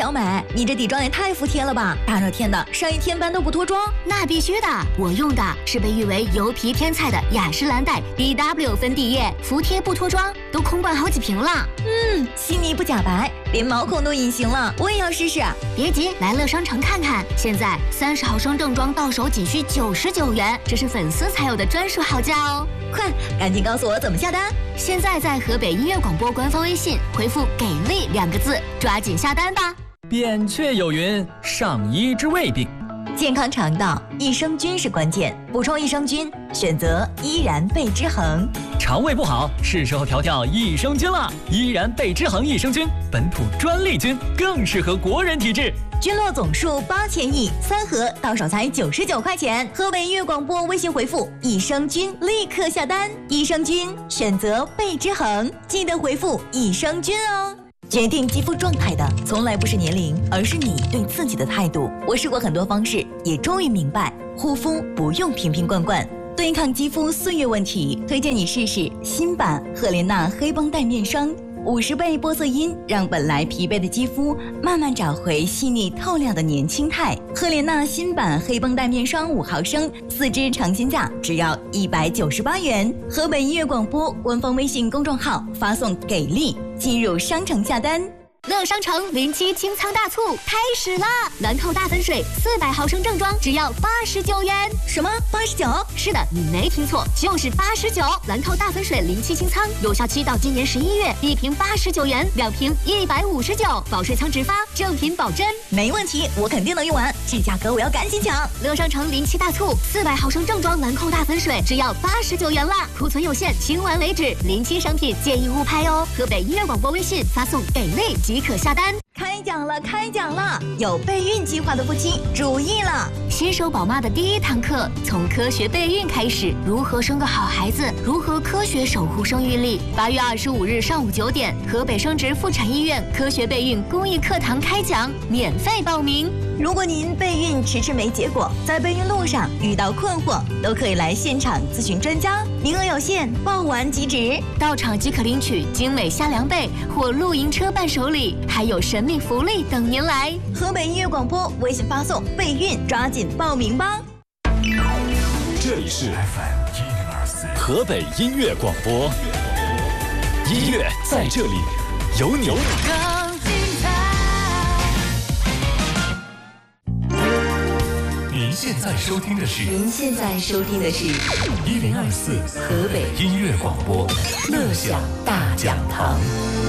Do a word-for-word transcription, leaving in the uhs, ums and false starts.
小美，你这底妆也太服帖了吧！大热天的，上一天班都不脱妆？ 那必须的，我用的是被誉为油皮天菜的雅诗兰黛 B W 粉底液，服帖不脱妆，都空罐好几瓶了。 嗯，细腻不假白，连毛孔都隐形了，我也要试试。 别急，来乐商城看看，现在三十毫升正装到手仅需九十九元，这是粉丝才有的专属好价哦！ 快，赶紧告诉我怎么下单！ 现在在河北音乐广播官方微信回复“给力”两个字，抓紧下单吧。 扁鹊有云：上医之未病。 健康肠道，益生菌是关键，补充益生菌，选择依然贝之恒。 肠胃不好，是时候调调益生菌了。依然贝之恒益生菌，本土专利菌，更适合国人体质。 菌落总数八千亿，三盒到手才九十九块钱。河北音乐广播微信回复益生菌，立刻下单。益生菌选择贝之恒，记得回复益生菌哦。决定肌肤状态的从来不是年龄，而是你对自己的态度。我试过很多方式，也终于明白，护肤不用瓶瓶罐罐。对抗肌肤岁月问题，推荐你试试新版赫莲娜黑绷带面霜。五十倍玻色因让本来疲惫的肌肤慢慢找回细腻透亮的年轻态。赫莲娜新版黑绷带面霜五毫升，四支尝鲜价只要一百九十八元。河北音乐广播官方微信公众号发送“给力”进入商城下单。 乐商城零七清仓大促开始啦！兰蔻大粉水四百毫升正装只要八十九元。 什么？八十九？ 是的，你没听错，就是八十九。兰蔻大粉水零七清仓，有效期到今年十一月，一瓶八十九元，两瓶一百五十九，保水仓直发，正品保真。 没问题，我肯定能用完，这价格我要赶紧抢！ 乐商城零七大促，四百毫升正装兰蔻大粉水只要八十九元啦，库存有限，清完为止。零七商品建议勿拍哦。河北音乐广播微信发送给力即可下单。 开奖了，开奖了！有备孕计划的夫妻注意了！ 新手宝妈的第一堂课，从科学备孕开始，如何生个好孩子，如何科学守护生育力。八月二十五日上午九点，河北生殖妇产医院科学备孕公益课堂开讲，免费报名。 如果您备孕迟迟没结果，在备孕路上遇到困惑，都可以来现场咨询专家，名额有限，报完即止。 到场即可领取精美虾凉被或露营车伴手礼，还有神秘福利等您来。 河北音乐广播微信发送备孕，抓紧报名吧。 这里是 F M 一零二四河北音乐广播，音乐在这里，有你。更精彩。您现在收听的是， 您现在收听的是一零二四河北音乐广播，乐享大讲堂。